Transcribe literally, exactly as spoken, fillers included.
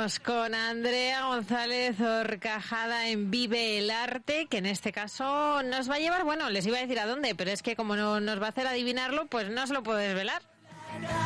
Vamos con Andrea González Horcajada en Vive el Arte, que en este caso nos va a llevar, bueno, les iba a decir a dónde, pero es que como no nos va a hacer adivinarlo, pues no se lo puedo desvelar.